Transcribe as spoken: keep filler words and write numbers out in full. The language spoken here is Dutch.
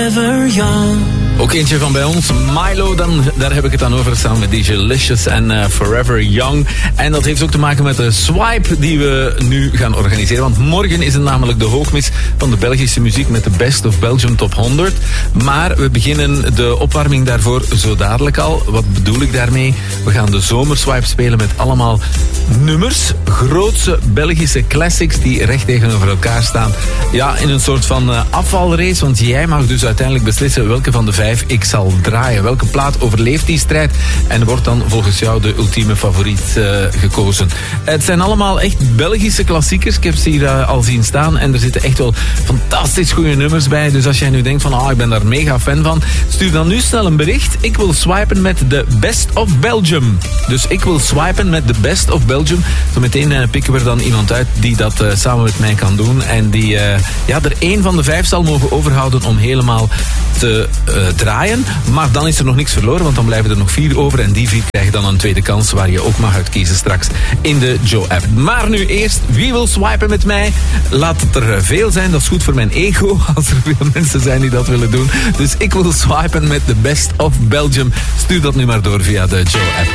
Forever Young. Ook eentje van bij ons, Milo, dan, daar heb ik het dan over, samen met D J Licious en uh, Forever Young. En dat heeft ook te maken met de swipe die we nu gaan organiseren. Want morgen is het namelijk de hoogmis van de Belgische muziek met de Best of Belgium Top honderd. Maar we beginnen de opwarming daarvoor zo dadelijk al. Wat bedoel ik daarmee? We gaan de zomerswipe spelen met allemaal nummers. Grootse Belgische classics die recht tegenover elkaar staan. Ja, in een soort van uh, afvalrace. Want jij mag dus uiteindelijk beslissen welke van de vijf ik zal draaien. Welke plaat overleeft die strijd en wordt dan volgens jou de ultieme favoriet uh, gekozen. Het zijn allemaal echt Belgische klassiekers. Ik heb ze hier uh, al zien staan en er zitten echt wel fantastisch goede nummers bij. Dus als jij nu denkt van, ah, oh, ik ben daar mega fan van, stuur dan nu snel een bericht. Ik wil swipen met de Best of Belgium. Dus ik wil swipen met de Best of Belgium. Zometeen uh, pikken we er dan iemand uit die dat uh, samen met mij kan doen. En die uh, ja, er één van de vijf zal mogen overhouden om helemaal te uh, draaien. Maar dan is er nog niks verloren, want dan blijven er nog vier over. En die vier krijgen dan een tweede kans waar je ook mag uitkiezen straks in de Joe-app. Maar nu eerst, wie wil swipen met mij? Laat het er veel zijn, dat is goed voor mijn ego, als er veel mensen zijn die dat willen doen. Dus ik wil swipen met de Best of Belgium. Stuur dat nu maar door via de Joe-app.